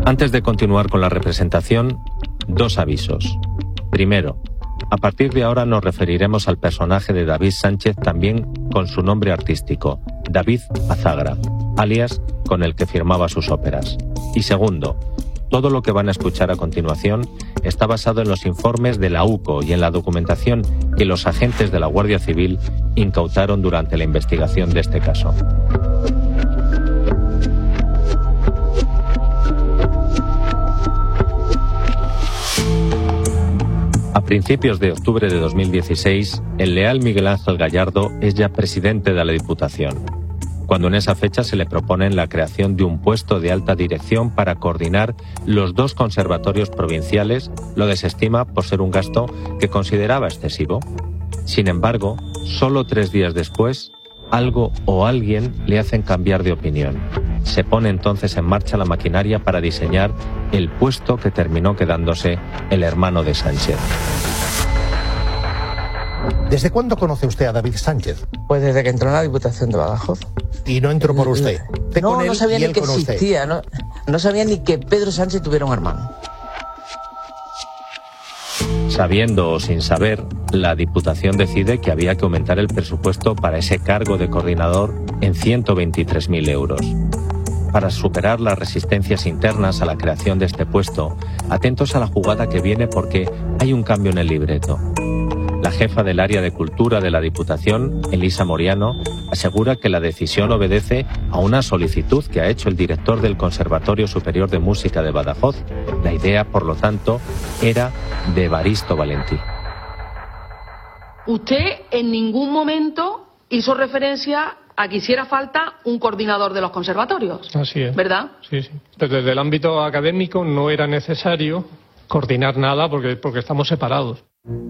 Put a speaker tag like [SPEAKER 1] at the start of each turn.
[SPEAKER 1] Antes de continuar con la representación, dos avisos. Primero, a partir de ahora nos referiremos al personaje de David Sánchez también con su nombre artístico, David Azagra, alias con el que firmaba sus óperas. Y segundo, todo lo que van a escuchar a continuación está basado en los informes de la UCO y en la documentación que los agentes de la Guardia Civil incautaron durante la investigación de este caso. A principios de octubre de 2016, el leal Miguel Ángel Gallardo es ya presidente de la Diputación, cuando en esa fecha se le propone la creación de un puesto de alta dirección para coordinar los dos conservatorios provinciales, lo desestima por ser un gasto que consideraba excesivo. Sin embargo, solo 3 días después, algo o alguien le hacen cambiar de opinión. Se pone entonces en marcha la maquinaria para diseñar el puesto que terminó quedándose el hermano de Sánchez.
[SPEAKER 2] ¿Desde cuándo conoce usted a David Sánchez?
[SPEAKER 3] Pues desde que entró en la Diputación de Badajoz.
[SPEAKER 2] ¿Y no entró por usted?
[SPEAKER 3] No sabía ni que existía, no sabía ni que Pedro Sánchez tuviera un hermano.
[SPEAKER 1] Sabiendo o sin saber, la Diputación decide que había que aumentar el presupuesto para ese cargo de coordinador en 123.000 euros. Para superar las resistencias internas a la creación de este puesto, atentos a la jugada que viene porque hay un cambio en el libreto. La jefa del área de cultura de la Diputación, Elisa Moriano, asegura que la decisión obedece a una solicitud que ha hecho el director del Conservatorio Superior de Música de Badajoz. La idea, por lo tanto, era de Evaristo Valentí.
[SPEAKER 4] Usted en ningún momento hizo referencia a que hiciera falta un coordinador de los conservatorios.
[SPEAKER 5] Así es.
[SPEAKER 4] ¿Verdad?
[SPEAKER 5] Sí, sí. Desde el ámbito académico no era necesario coordinar nada porque estamos separados.